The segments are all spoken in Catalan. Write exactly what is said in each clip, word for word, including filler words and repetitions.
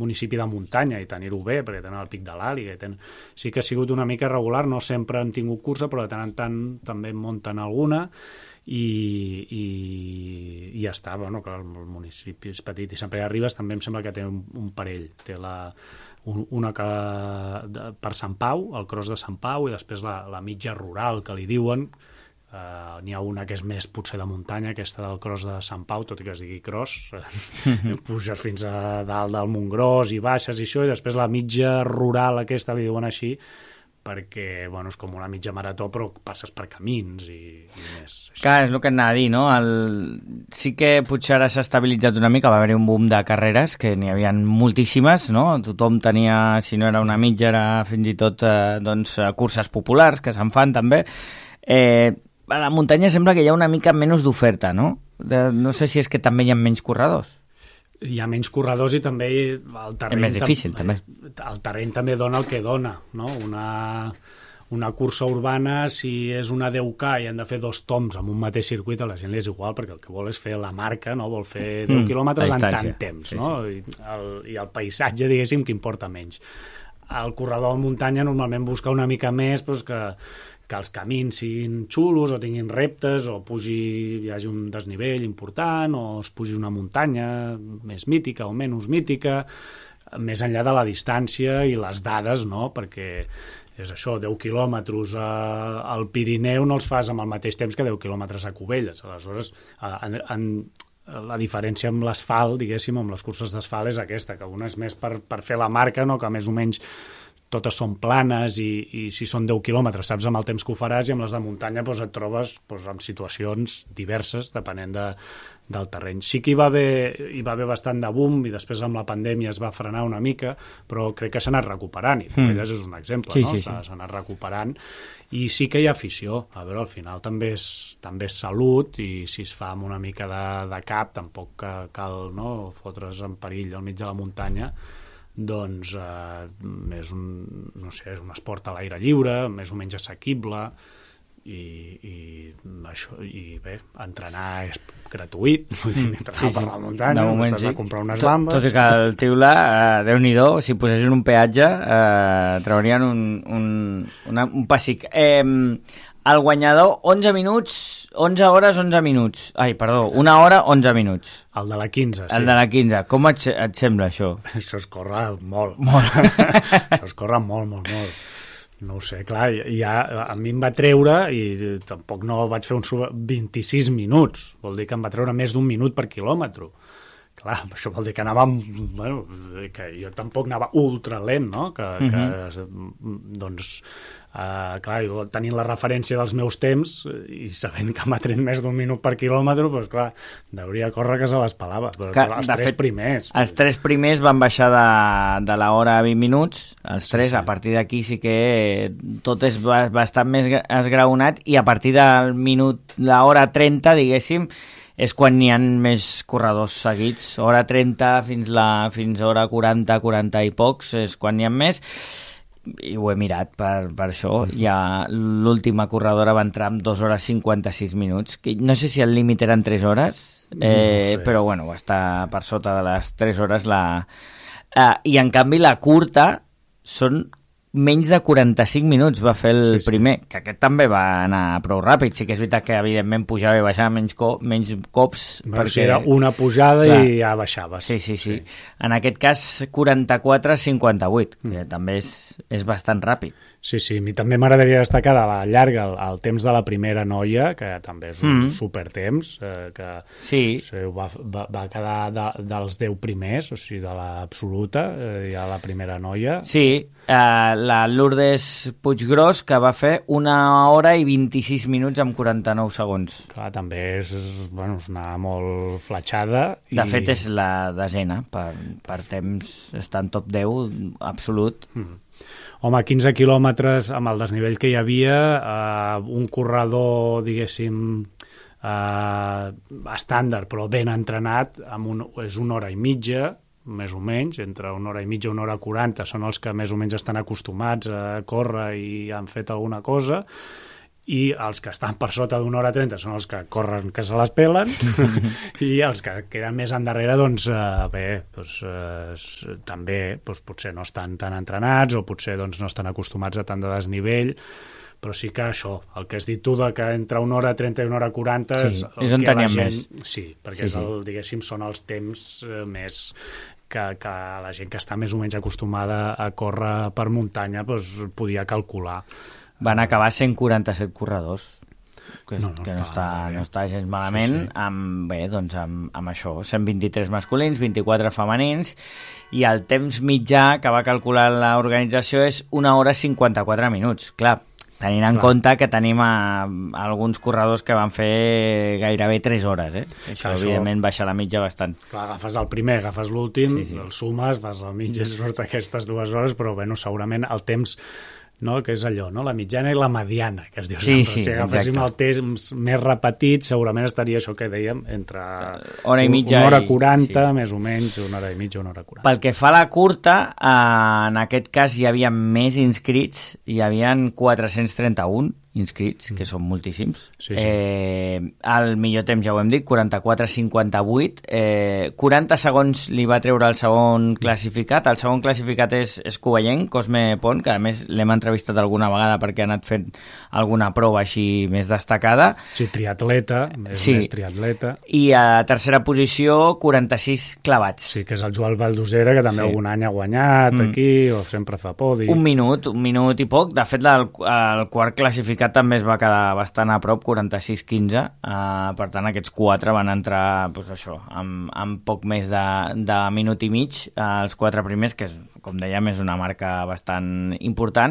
municipi de muntanya i tenir-ho bé, perquè tenen el Pic de l'Àliga. Ten... Sí que ha sigut una mica regular, no sempre han tingut cursa, però de tant en tant també en munten alguna, i, i, i ja està, bueno, que el municipi és petit, i Sant Pere de Ribes també em sembla que té un, un parell, té la... una que de, per Sant Pau, el cross de Sant Pau, i després la, la mitja rural, que li diuen. Uh, n'hi ha una que és més potser de muntanya, aquesta del cross de Sant Pau, tot i que es digui cross, puges fins a dalt del Montgròs i baixes i això, i després la mitja rural aquesta li diuen així, perquè, bueno, és com una mitja marató, però passes per camins i, i més. Clar, és el que anava a dir, no? El... Sí que potser ara s'ha estabilitzat una mica, va haver-hi un boom de carreres, que n'hi havia moltíssimes, no? Tothom tenia, si no era una mitja, era fins i tot eh, doncs, curses populars, que se'n fan també. Eh, a la muntanya sembla que hi ha una mica menys d'oferta, no? De, no sé si és que també hi ha menys corredors. Hi ha menys corredors i també el terreny... És més difícil, tam també. El terreny també dona el que dona, no? Una, una cursa urbana, si és una deu K i han de fer dos toms en un mateix circuit, a la gent li és igual, perquè el que vol és fer la marca, no? Vol fer deu mm, quilòmetres en tant temps, sí, no? Sí. I, el, I el paisatge, diguéssim, que importa menys. El corredor de muntanya normalment busca una mica més doncs, que... que els camins siguin xulos o tinguin reptes o pugi, hi hagi un desnivell important o es pugi una muntanya més mítica o menys mítica, més enllà de la distància i les dades, no? Perquè és això, deu quilòmetres a, al Pirineu no els fas amb el mateix temps que deu quilòmetres a Cubelles. Aleshores, en, en, la diferència amb l'asfalt, diguéssim, amb les curses d'asfalt és aquesta, que una és més per, per fer la marca, no? Que més o menys totes són planes i, i si són deu quilòmetres saps amb el temps que ho faràs, i amb les de muntanya doncs, et trobes doncs, en situacions diverses depenent de, del terreny. Sí que hi va, haver, hi va haver bastant de boom i després amb la pandèmia es va frenar una mica, però crec que s'ha anat recuperant i mm. elles és un exemple, sí, no? Sí, sí. S'ha anat recuperant i sí que hi ha afició. A veure, al final també és, també és salut i si es fa amb una mica de, de cap tampoc cal, no, fotre's en perill al mig de la muntanya. Doncs eh, és un, no sé, és un esport a l'aire lliure, més o menys assequible i, i això, i bé, entrenar és gratuït, vull dir, entrenar sí, sí. per la muntanya, de moment, t'has sí. de comprar unes tot, bambes. Tot i que el Tiula, eh, Déu-n'hi-do, si posessin un peatge, eh, traurien un, un, una, un pessic. Eh, el guanyador, onze minuts, onze hores, onze minuts. Ai, perdó, una hora, onze minuts. El de la quinze, sí. El de la quinze. Com et, et sembla, això? Això es corre molt. Molt. Això es corre molt, molt, molt. No ho sé, clar, ja a mi em va treure, i tampoc no vaig fer uns vint-i-sis minuts. Vol dir que em va treure més d'un minut per quilòmetre. Clar, això vol dir que anàvem... Bueno, que jo tampoc anava ultra lent, no? Que, uh-huh. que doncs... Uh, clar, jo tenint la referència dels meus temps i sabent que m'ha tret més d'un minut per quilòmetre, doncs clar, hauria de córrer que se les pelava. Però que, els tres fet, primers... Els tres primers van baixar de, de l'hora a vint minuts, els tres, sí, sí. A partir d'aquí sí que tot és bastant més esgraonat i a partir del minut, l'hora trenta, diguéssim, és quan n'hi ha més corredors seguits. Hora trenta fins, la, fins hora quaranta, quaranta i pocs, és quan n'hi ha més. I ho he mirat per, per això. Ja l'última corredora va entrar amb dues hores cinquanta-sis minuts. Que no sé si el límit eren tres hores, eh, no sé. Però bueno, va estar per sota de les tres hores. La... Eh, I en canvi la curta són menys de quaranta-cinc minuts va fer el sí, sí. primer, que aquest també va anar prou ràpid. Sí que és veritat que evidentment pujava i baixava menys, co menys cops. Va perquè era una pujada clar, i ja baixaves. Sí, sí, sí, sí. En aquest cas quaranta-quatre cinquanta-vuit, mm. que també és, és bastant ràpid. Sí, sí, a mi també m'agradaria destacar de la llarga el, el temps de la primera noia, que també és un mm. supertemps, eh, que sí. o sigui, va, va, va quedar de, dels deu primers, o sigui, de l'absoluta, eh, ja la primera noia. Sí, eh, la Lourdes Puiggròs, que va fer una hora i vint-i-sis minuts amb quaranta-nou segons. Clar, també és, és, bueno, és una molt fletxada. De i... fet, és la desena, per, per temps està en top deu absolut. Mm. Home, quinze quilòmetres amb el desnivell que hi havia, eh, un corredor, diguéssim, eh, estàndard, però ben entrenat, amb un, és una hora i mitja, més o menys, entre una hora i mitja i una hora quaranta, són els que més o menys estan acostumats a córrer i han fet alguna cosa, i els que estan per sota d'una hora trenta són els que corren que se les pelen i els que queden més endarrere doncs eh, bé, doncs, eh, també doncs, potser no estan tan entrenats o potser doncs, no estan acostumats a tant de desnivell, però sí que això, el que has dit tu de que entre una hora trenta i una hora quaranta sí, és, és on teníem gent, més. Sí, perquè sí, és el, diguéssim, són els temps eh, més que, que la gent que està més o menys acostumada a córrer per muntanya doncs, podia calcular. Van acabar cent quaranta-set corredors, que, no, no, que no, està, no està gens malament, sí, sí. Amb, bé, doncs amb, amb això, cent vint-i-tres masculins, vint-i-quatre femenins, i el temps mitjà que va calcular l'organització és una hora cinquanta-quatre minuts. Clar, tenint en Clar. compte que tenim a, a alguns corredors que van fer gairebé tres hores, eh? Això, Clar, evidentment, això... baixa la mitja bastant. Clar, agafes el primer, agafes l'últim, sí, sí. el sumes, fas la mitja, surt aquestes dues hores, però bueno, segurament el temps... no? Que és allò, no? La mitjana i la mediana, que es diu. Sí, sí, si agaféssim el temps més repetit, segurament estaria això que dèiem, entre hora i mitja una hora i... quaranta, sí. més o menys, una hora i mitja, una hora quaranta. Pel que fa a la curta, eh, en aquest cas hi havia més inscrits, hi havia quatre-cents trenta-un inscrits, que són moltíssims. Sí, sí. Eh, el millor temps ja ho hem dit, quaranta-quatre cinquanta-vuit. Eh, quaranta segons li va treure el segon classificat. El segon classificat és, és covellenc, Cosme Pont, que a més l'hem entrevistat alguna vegada perquè ha anat fent alguna prova així més destacada. Sí, triatleta, és sí. més triatleta. I a tercera posició, quaranta-sis clavats. Sí, que és el Joan Valdosera, que també sí. algun any ha guanyat mm. aquí, o sempre fa podi. Un minut, un minut i poc. De fet, el, el quart classificat també es va quedar bastant a prop, quaranta-sis quinze, uh, per tant aquests quatre van entrar pues, això, amb, amb poc més de, de minut i mig, uh, els quatre primers, que és, com dèiem és una marca bastant important.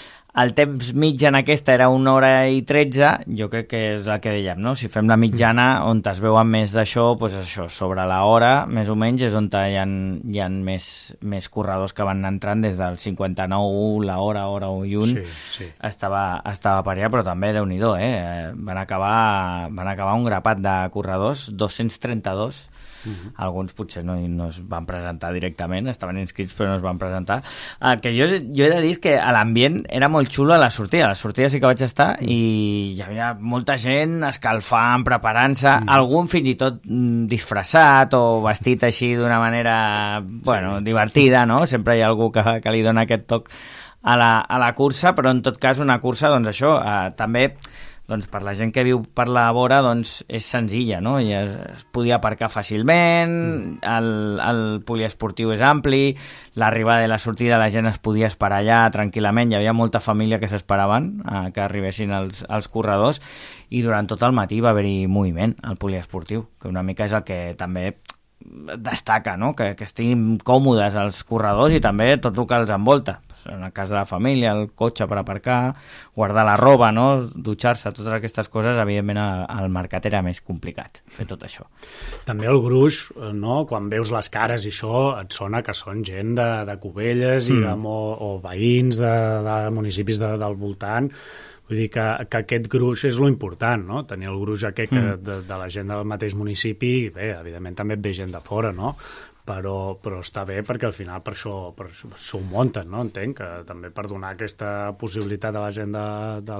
El temps mitjà en aquesta era una hora i tretze, jo crec que és el que dèiem, no? Si fem la mitjana, on es veuen més d'això, doncs això, sobre la hora, més o menys, és on hi ha, hi ha més, més corredors que van entrant des del cinquanta-nou, la hora, hora i un, sí, sí. estava, estava per allà, però també Déu-n'hi-do, eh? Van acabar, van acabar un grapat de corredors, dos-cents trenta-dos, Uh-huh. Alguns potser no, no es van presentar directament, estaven inscrits però no es van presentar. El que jo, jo he de dir és que l'ambient era molt xulo a la sortida. A la sortida sí que vaig estar uh-huh. i hi havia molta gent escalfant, preparant-se, uh-huh. algun fins i tot disfressat o vestit així d'una manera bueno, sí. divertida, no? Sempre hi ha algú que, que li dona aquest toc a la, a la cursa, però en tot cas una cursa, doncs això, eh, també... doncs per la gent que viu per la vora doncs és senzilla, no? I es, es podia aparcar fàcilment, mm. el, el poliesportiu és ampli, l'arribada i la sortida la gent es podia esperar allà tranquil·lament, hi havia molta família que s'esperaven eh, que arribessin els, els corredors i durant tot el matí va haver-hi moviment al poliesportiu, que una mica és el que també destaca, no? que, que estiguin còmodes els corredors i també tot el que els envolta. En el cas de la família, el cotxe per aparcar, guardar la roba, no? Dutxar-se, totes aquestes coses, evidentment al mercat era més complicat fer tot això. També el gruix, no? Quan veus les cares i això, et sona que són gent de, de Cubelles mm. i de, o, o veïns de, de municipis de, del voltant. Vull dir que, que aquest gruix és lo important, no? Tenir el gruix aquest que, mm. de, de la gent del mateix municipi, i bé, evidentment també et ve gent de fora, no? Però, però està bé perquè al final per això, per això s'ho munten, no? Entenc que també per donar aquesta possibilitat a la gent de, de,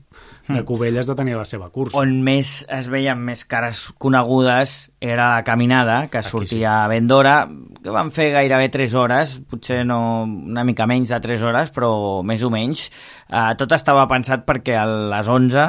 de Cubelles de tenir la seva cursa. On més es veien més cares conegudes era la caminada, que Aquí sortia sí. a ben d'hora, que van fer gairebé tres hores, potser no una mica menys de tres hores, però més o menys. Uh, tot estava pensat perquè a les onze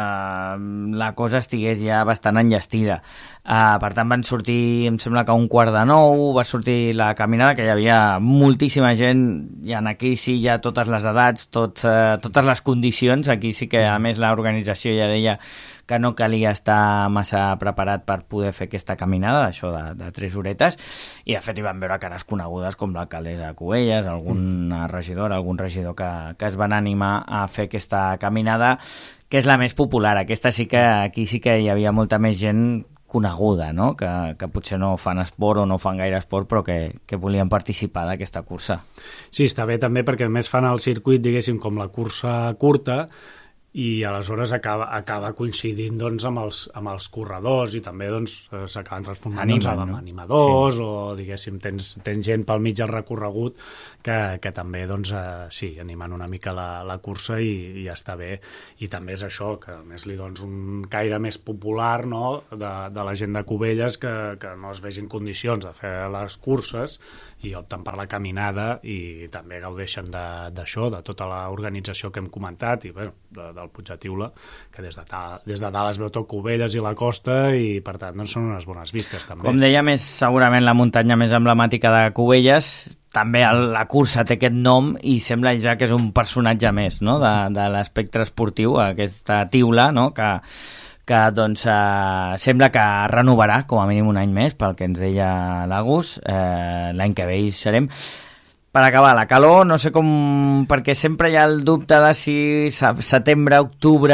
Uh, la cosa estigués ja bastant enllestida. Uh, per tant van sortir, em sembla que a un quart de nou va sortir la caminada, que hi havia moltíssima gent, i en aquí sí hi ha totes les edats, tot, uh, totes les condicions. Aquí sí que a més l'organització ja deia que no calia estar massa preparat per poder fer aquesta caminada, això de, de tres horetes, i de fet hi van veure cares conegudes com l'alcalde de Cubelles, alguna mm. regidora, algun regidor que, que es van animar a fer aquesta caminada, que és la més popular. Aquesta sí que, aquí sí que hi havia molta més gent coneguda, no? que, que potser no fan esport o no fan gaire esport, però que, que volien participar d'aquesta cursa. Sí, està bé també perquè a més fan el circuit, diguéssim, com la cursa curta, i aleshores acaba, acaba coincidint doncs, amb, els, amb els corredors i també doncs, s'acaben transformant Animen, doncs, amb no? animadors Sí. o diguéssim tens, tens gent pel mig del recorregut que, que també doncs, eh, sí, animen una mica la, la cursa i, i ja està bé, i també és això que a més li dones un caire més popular, no? de, de la gent de Cubelles que, que no es vegin condicions de fer les curses i opten per la caminada i també gaudeixen d'això, de, de tota l'organització que hem comentat i bé, de, del Puig de Tiula, que des de, ta, des de dalt es veu tot Cubelles i la costa i per tant doncs, són unes bones vistes també. Com deia, més segurament la muntanya més emblemàtica de Cubelles, també el, la cursa té aquest nom i sembla ja que és un personatge més, no? de, de l'espectre esportiu, aquesta Tiula, no? que, que doncs, eh, sembla que renovarà com a mínim un any més, pel que ens deia l'Agus, eh, l'any que ve hi serem. Per acabar, la calor, no sé com... perquè sempre hi ha el dubte de si setembre, octubre...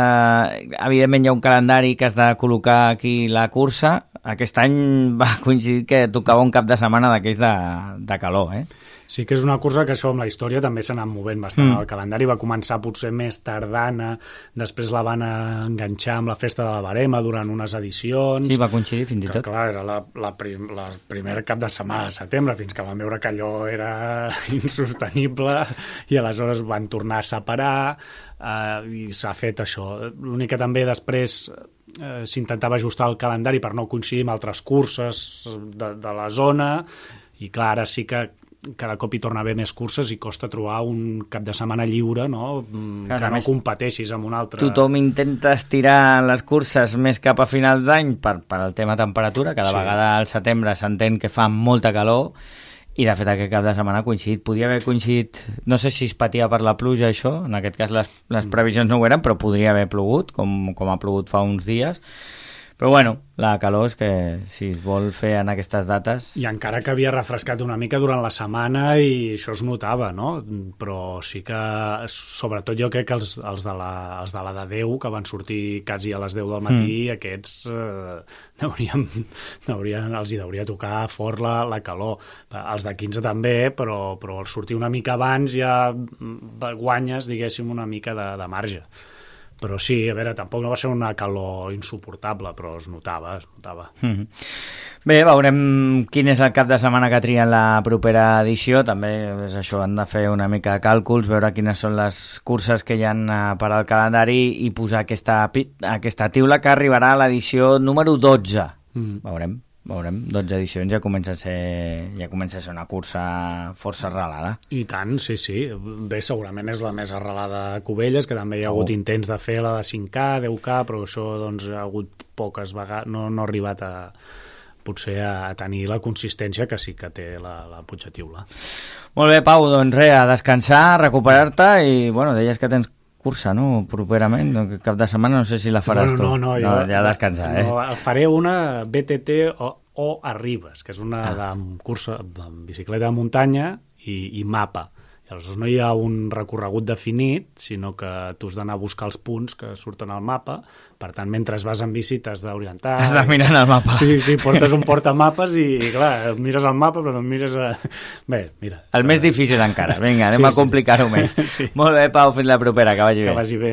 Eh, evidentment hi ha un calendari que has de col·locar aquí la cursa. Aquest any va coincidir que tocava un cap de setmana d'aquells de, de calor, eh? Sí que és una cursa que això amb la història també s'ha anat movent bastant. Mm. El calendari va començar potser més tardana, després la van enganxar amb la festa de la Verema durant unes edicions. Sí, va coincidir fins i tot. Que, clar, era la, la, prim, la primer cap de setmana de setembre, fins que van veure que allò era insostenible i aleshores van tornar a separar eh, i s'ha fet això. L'únic que també després eh, s'intentava ajustar el calendari per no coincidir amb altres curses de, de la zona i clar, ara sí que cada cop hi torna a haver més curses i costa trobar un cap de setmana lliure, no? Clar, que no competeixis amb un altre. Tothom intenta estirar les curses més cap a finals d'any per, per al tema temperatura. Cada sí. vegada al setembre s'entén que fa molta calor i de fet aquest cap de setmana ha coincidit. Podia haver coincidit, no sé si es patia per la pluja això, en aquest cas les, les previsions no ho eren, però podria haver plogut, com, com ha plogut fa uns dies. Però bueno, la calor és que si es vol fer en aquestes dates... I encara que havia refrescat una mica durant la setmana i això es notava, no? Però sí que, sobretot jo crec que els, els, de, la, els de la de deu, que van sortir quasi a les deu del matí, mm. aquests eh, haurien, haurien, els hi hauria tocar fort la, la calor. Els de quinze també, però, però al sortir una mica abans ja guanyes, diguéssim, una mica de, de marge. Però sí, a veure, tampoc no va ser una calor insuportable, però es notava, es notava. Mm-hmm. Bé, veurem quin és el cap de setmana que trien la propera edició. També és això, han de fer una mica de càlculs, veure quines són les curses que hi ha per al calendari i posar aquesta, aquesta tiula que arribarà a l'edició número dotze. Mm. Veurem. Veurem, dotze edicions ja comença a ser ja comença a ser una cursa força arrelada. I tant, sí, sí. Bé, segurament és la més arrelada a Cubelles, que també hi ha hagut oh. intents de fer la de cinc K, deu K, però això doncs, ha hagut poques vegades, no, no ha arribat a potser a, a tenir la consistència que sí que té la, la Puig de Tiula. Molt bé, Pau, doncs res, a descansar, a recuperar-te i, bueno, deies que tens cursa, no? Properament, cap de setmana no sé si la faràs no, tu. No, no, no, jo, ja descansar, eh? No, faré una B T T o, o a Ribes, que és una ah. de cursa amb bicicleta de muntanya i, i mapa. I aleshores no hi ha un recorregut definit, sinó que tu has d'anar a buscar els punts que surten al mapa. Per tant, mentre vas en bici t'has d'orientar. Has de mirar el mapa. Sí, sí, portes un portamapes i, i clar, mires el mapa però no mires a... Bé, mira. El més difícil encara. Vinga, anem sí, a complicar-ho sí. més. Sí. Molt bé, Pau, fins la propera, que vagi que bé. Que vagi bé.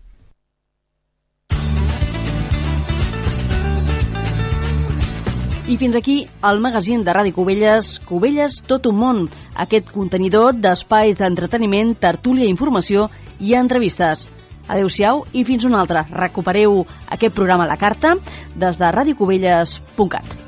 I fins aquí el magazín de Ràdio Cubelles, Cubelles tot un món, aquest contenidor d'espais d'entreteniment, tertúlia, informació i entrevistes. Adéu-siau i fins un altre. Recupereu aquest programa a la carta des de radiocubelles punt cat.